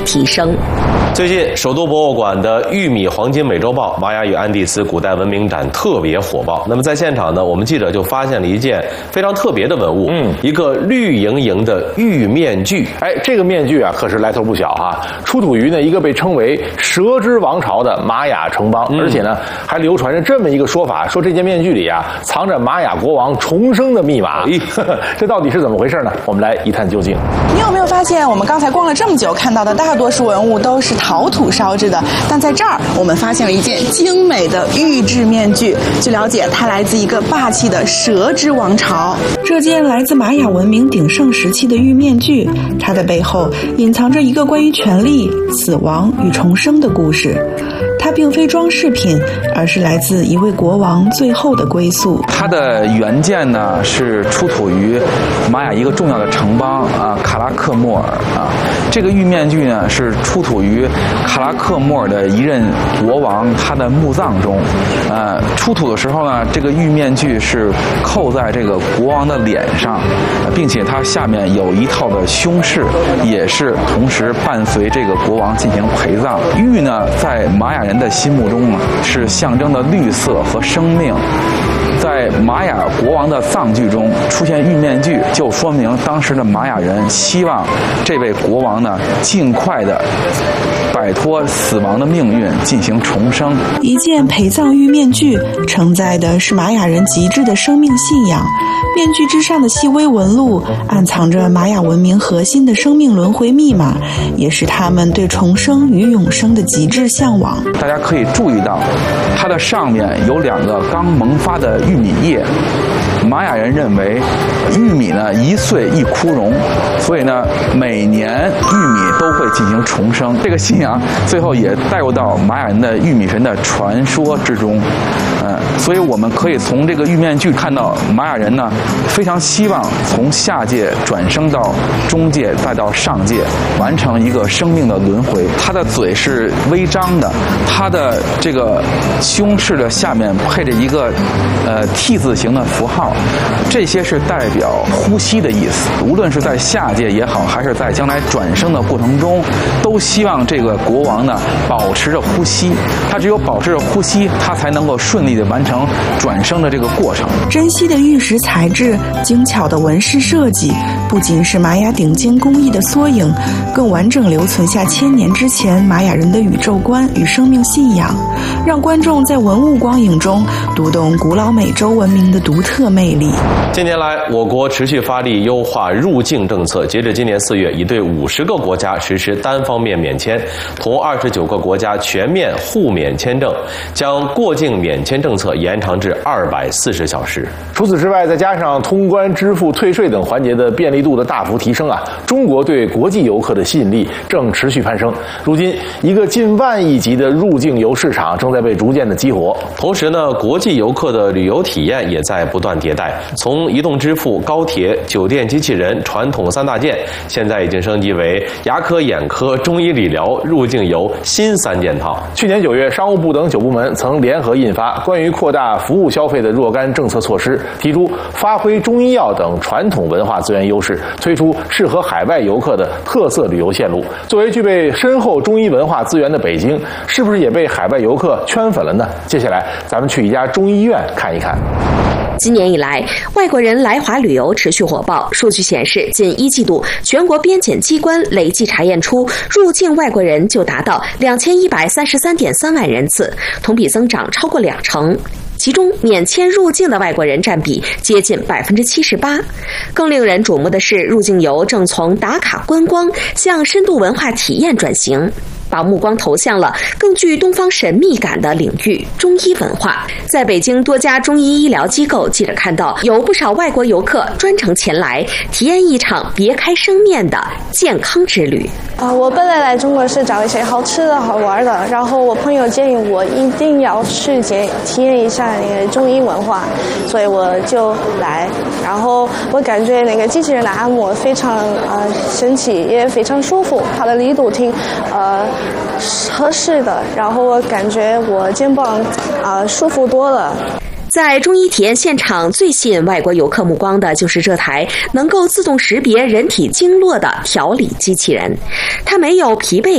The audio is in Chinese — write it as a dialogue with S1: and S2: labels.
S1: 提升。
S2: 最近，首都博物馆的玉米黄金美洲豹玛雅与安第斯古代文明展特别火爆。那么在现场呢，我们记者就发现了一件非常特别的文物，一个绿莹莹的玉面具。
S3: 这个面具啊，可是来头不小哈，出土于呢一个被称为蛇之王朝的玛雅城邦，而且呢还流传着这么一个说法，说这件面具里啊藏着玛雅国王重生的密码。这到底是怎么回事呢？我们来一探究竟。
S4: 你有没有发现，我们刚才逛了这么久，看到的大多数文物都是陶土烧制的，但在这儿我们发现了一件精美的玉制面具。据了解，它来自一个霸气的蛇之王朝。这件来自玛雅文明鼎盛时期的玉面具，它的背后隐藏着一个关于权力、死亡与重生的故事。它并非装饰品，而是来自一位国王最后的归宿。
S5: 它的原件呢是出土于玛雅一个重要的城邦卡拉克莫尔这个玉面具呢是出土于卡拉克莫尔的一任国王他的墓葬中。出土的时候呢，这个玉面具是扣在这个国王的脸上，并且它下面有一套的胸饰，也是同时伴随这个国王进行陪葬。玉呢，在玛雅人的心目中呢，是象征的绿色和生命。在玛雅国王的葬具中出现玉面具，就说明当时的玛雅人希望这位国王呢尽快的摆脱死亡的命运，进行重生。
S4: 一件陪葬玉面具承载的是玛雅人极致的生命信仰，面具之上的细微纹路暗藏着玛雅文明核心的生命轮回密码，也是他们对重生与永生的极致向往。
S5: 大家可以注意到，它的上面有2个刚萌发的玉米叶。玛雅人认为玉米呢一岁一枯荣，所以呢每年玉米都会进行重生。这个信仰最后也带入到玛雅人的玉米神的传说之中。所以我们可以从这个玉面具看到，玛雅人呢非常希望从下界转生到中界再到上界，完成一个生命的轮回。他的嘴是微张的，他的这个胸饰的下面配着一个T 字形的符号，这些是代表呼吸的意思。无论是在下界也好，还是在将来转生的过程中，都希望这个国王呢保持着呼吸。他只有保持着呼吸，他才能够顺利的完成转生的这个过程。
S4: 珍稀的玉石材质，精巧的纹饰设计，不仅是玛雅顶尖工艺的缩影，更完整留存下1000年之前玛雅人的宇宙观与生命信仰，让观众在文物光影中读懂古老美洲文明的独特魅力。
S2: 近年来，我国持续发力优化入境政策，截至今年4月，已对50个国家实施单方面免签，同29个国家全面互免签证，将过境免签政策延长至240小时。
S3: 除此之外，再加上通关、支付、退税等环节的便利度的大幅提升中国对国际游客的吸引力正持续攀升。如今，一个近万亿级的入境游市场正在被逐渐的激活。
S2: 同时呢，国际游客的旅游体验也在不断迭代，从移动支付、高铁、酒店机器人传统3大件，现在已经升级为牙科、眼科、中医理疗入境游新3件套。
S3: 去年9月，商务部等9部门曾联合印发关于扩大服务消费的若干政策措施，提出发挥中医药等传统文化资源优势，推出适合海外游客的特色旅游线路。作为具备深厚中医文化资源的北京，是不是也被海外游客圈粉了呢？接下来咱们去一家中医院看一看。
S1: 今年以来，外国人来华旅游持续火爆。数据显示，近1季度，全国边检机关累计查验出入境外国人就达到2133.3万人次，同比增长超过20%。其中免签入境的外国人占比接近78%。更令人瞩目的是，入境游正从打卡观光向深度文化体验转型，把目光投向了更具东方神秘感的领域——中医文化。在北京多家中医医疗机构，记者看到有不少外国游客专程前来体验一场别开生面的健康之旅。
S6: 我本来来中国是找一些好吃的好玩的，然后我朋友建议我一定要去体验一下那个中医文化，所以我就来。然后我感觉那个机器人的按摩非常神奇，也非常舒服，它的力度挺合适的，然后我感觉我肩膀舒服多了。
S1: 在中医体验现场，最吸引外国游客目光的就是这台能够自动识别人体经络的调理机器人，它没有疲惫